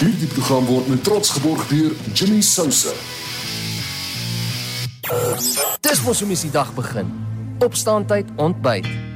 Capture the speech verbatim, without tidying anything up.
Hierdie program word met trots geborg deur Jimmy Sousa. Dis mos hoe mens die dag begin. Opstaan tyd, ontbyt.